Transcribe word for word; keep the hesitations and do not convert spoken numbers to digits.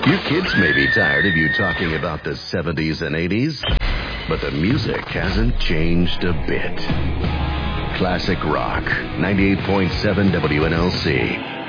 Your kids may be tired of you talking about the seventies and eighties, but the music hasn't changed a bit. Classic Rock, ninety-eight point seven W N L C.